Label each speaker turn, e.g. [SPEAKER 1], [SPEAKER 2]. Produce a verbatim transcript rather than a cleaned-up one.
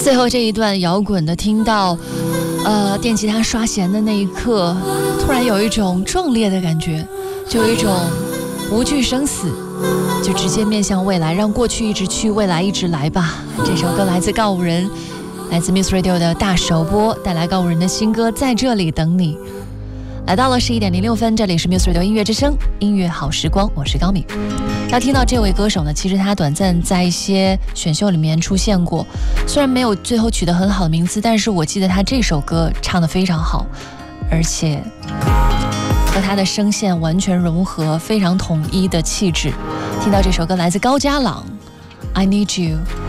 [SPEAKER 1] 最后这一段摇滚的，听到呃电吉他刷弦的那一刻，突然有一种壮烈的感觉，就有一种无惧生死，就直接面向未来，让过去一直去，未来一直来吧。这首歌来自告五人，来自 Muse Radio 的大首播，带来告五人的新歌《在这里等你》。来到了十一点零六分，这里是 Muse Radio 音乐之声，音乐好时光，我是高敏。要听到这位歌手呢，其实他短暂在一些选秀里面出现过，虽然没有最后取得很好的名次，但是我记得他这首歌唱得非常好，而且和他的声线完全融合，非常统一的气质。听到这首歌来自高家朗 I Need You。